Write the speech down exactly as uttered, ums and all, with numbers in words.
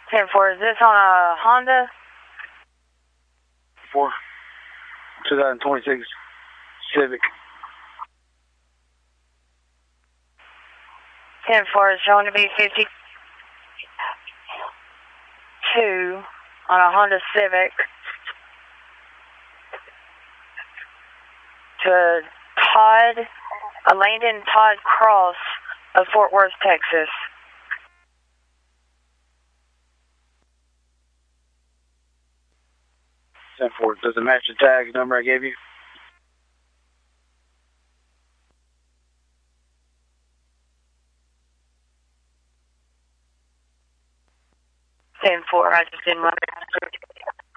ten four, is this on a Honda? four, twenty twenty-six Civic. ten four is showing to be fifty-two on a Honda Civic to Todd, a Landon Todd Cross of Fort Worth, Texas. ten four, does it match the tag number I gave you? ten four, I just didn't want to.